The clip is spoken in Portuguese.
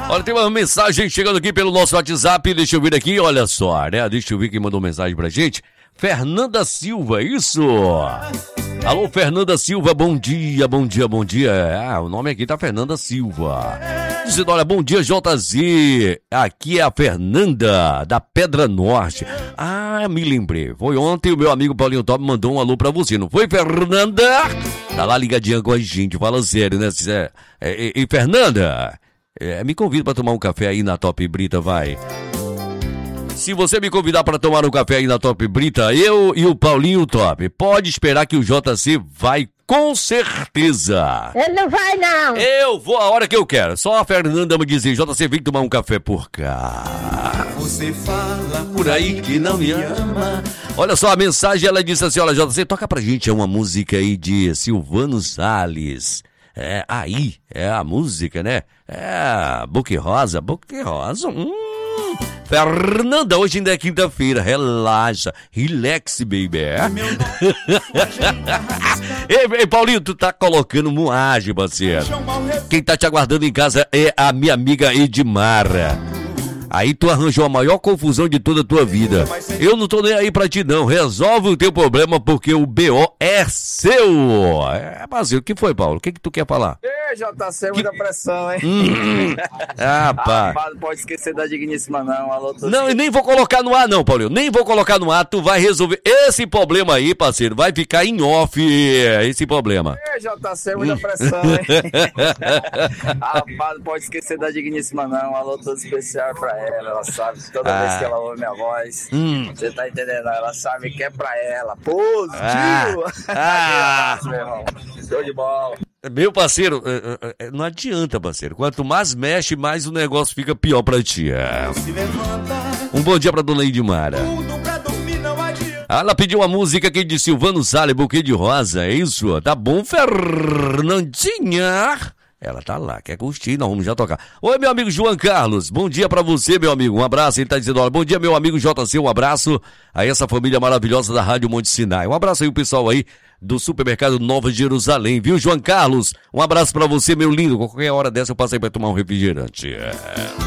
Olha, tem uma mensagem chegando aqui pelo nosso WhatsApp, deixa eu ver aqui, olha só, né? Deixa eu ver quem mandou mensagem pra gente. Fernanda Silva, isso! Alô, Fernanda Silva, bom dia, bom dia, bom dia. Ah, o nome aqui tá Fernanda Silva. Dizendo, olha, bom dia, JZ. Aqui é a Fernanda, da Pedra Norte. Ah, me lembrei. Foi ontem o meu amigo Paulinho Top mandou um alô pra você, não foi, Fernanda? Tá lá ligadinha com a gente, fala sério, né? E Fernanda, me convida pra tomar um café aí na Top Brita, vai. Se você me convidar para tomar um café aí na Top Brita, eu e o Paulinho Top, pode esperar que o JC vai com certeza. Ele não vai, não. Eu vou a hora que eu quero. Só a Fernanda me dizer, JC, vem tomar um café por cá. Você fala Por aí que não me ama. Olha só a mensagem, ela disse assim, olha, JC, toca pra gente uma música aí de Silvano Salles. É, aí, é a música, né? É, Buque Rosa. Fernanda, hoje ainda é quinta-feira, relaxa, relax, baby. Ei, Paulinho, tu tá colocando moagem, parceiro. Quem tá te aguardando em casa é a minha amiga Edmara. Aí tu arranjou a maior confusão de toda a tua vida. Eu não tô nem aí pra ti não, resolve o teu problema porque o BO é seu. Brasil, o que foi, Paulo? O que tu quer falar? JC, muita pressão, hein? Pá. Não pode esquecer da digníssima, não. Alô, não, e nem vou colocar no ar, não, Paulinho. Nem vou colocar no ar. Tu vai resolver esse problema aí, parceiro. Vai ficar em off esse problema. JC, muita pressão, hein? Não pode esquecer da digníssima, não. Alô, todo especial pra ela sabe. Toda vez que ela ouve minha voz, você tá entendendo? Ela sabe que é pra ela. Positivo! Meu irmão. Show de bola. Meu parceiro, não adianta, parceiro. Quanto mais mexe, mais o negócio fica pior pra ti. Um bom dia pra dona Edmara. Ela pediu uma música aqui de Silvano Salles, Buquê de Rosa, é isso? Tá bom, Fernandinha? Ela tá lá, quer curtir, nós vamos já tocar. Oi, meu amigo João Carlos, bom dia pra você, meu amigo, um abraço. Ele tá dizendo, olha, bom dia, meu amigo JC, um abraço a essa família maravilhosa da Rádio Monte Sinai. Um abraço aí o pessoal aí do Supermercado Nova Jerusalém, viu, João Carlos? Um abraço pra você, meu lindo, qualquer hora dessa eu passo aí pra tomar um refrigerante.